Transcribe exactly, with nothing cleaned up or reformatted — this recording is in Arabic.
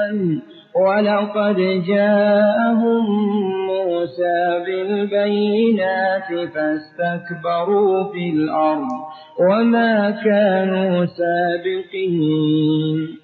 ولقد جاءهم موسى بالبينات فاستكبروا في الأرض وما كانوا سابقين